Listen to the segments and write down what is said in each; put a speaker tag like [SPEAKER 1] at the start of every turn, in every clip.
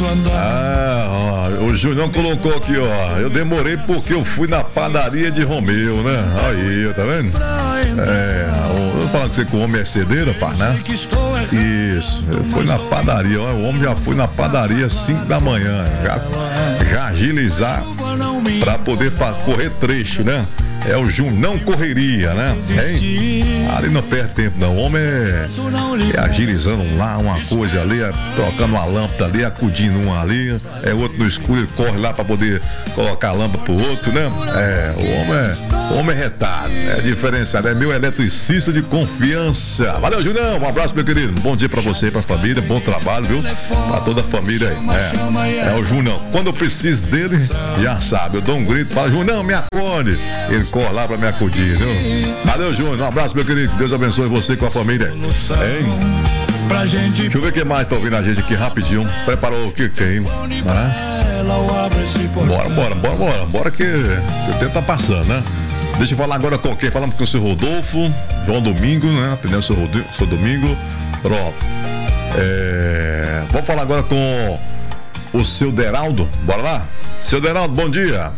[SPEAKER 1] O Júnior colocou aqui, ó. Eu demorei porque eu fui na padaria de Romeu, né? Aí, tá vendo? Eu vou falar com você que o homem é cedeiro, pá, né? Isso, eu fui na padaria, ó. O homem já foi na padaria às 5 da manhã. Já agilizar pra poder correr trecho, né? É o Junão Correria, né? Ali não perde tempo, não. O homem é agilizando lá uma coisa ali, trocando uma lâmpada ali, acudindo um ali, outro no escuro, ele corre lá pra poder colocar a lâmpada pro outro, né? O homem é retado, é diferenciado, é meu eletricista de confiança. Valeu, Junão, um abraço, meu querido. Bom dia pra você e pra família, bom trabalho, viu? Pra toda a família aí. É o Junão. Quando eu preciso dele, já sabe, eu dou um grito, falo, Junão, me acorde. Ele corre lá pra me acudir, viu? Valeu, Júnior, um abraço, meu querido. Deus abençoe você com a família. Deixa eu ver quem mais tá ouvindo a gente aqui rapidinho. Preparou o que tem? Bora que o tempo tá passando, né? Deixa eu falar agora com quem? Falamos com o seu Rodolfo, João Domingo, né? Atendendo o seu Domingo. Pronto. Vamos falar agora com o seu Deraldo. Bora lá? Seu Deraldo, bom dia.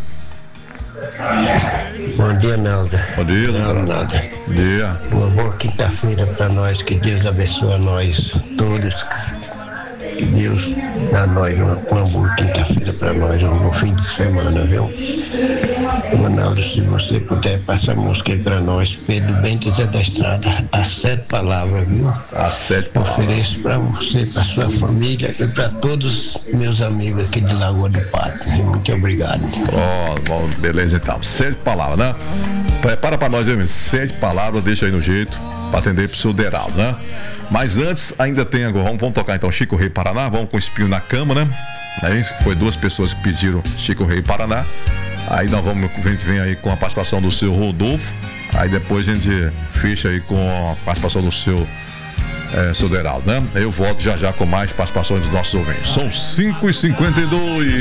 [SPEAKER 2] Bom dia, Nelda.
[SPEAKER 1] Bom dia,
[SPEAKER 2] Nelda.
[SPEAKER 1] Bom dia.
[SPEAKER 2] Uma boa quinta-feira para nós, que Deus abençoe a nós todos. Que Deus dá a nós uma boa quinta-feira para nós, um bom fim de semana, viu? Manaldo, se você puder passar a música aí para nós, Pedro Bentes é da Estrada, as 7 palavras, viu?
[SPEAKER 1] As 7 palavras.
[SPEAKER 2] Ofereço para você, para sua família e para todos meus amigos aqui de Lagoa do Pato. Muito obrigado.
[SPEAKER 1] Bom, beleza então. 7 palavras, né? Prepara para nós, hein? 7 palavras, deixa aí no jeito para atender pro seu Deraldo, né? Mas antes, ainda tem agora, vamos tocar então Chico Rei Paraná, vamos com o Espinho na Cama, né? É isso, foi 2 pessoas que pediram Chico Rei Paraná. Aí a gente vem aí com a participação do seu Rodolfo. Aí depois a gente fecha aí com a participação do seu Deraldo, né? Eu volto já com mais participações dos nossos ouvintes. São 5h52.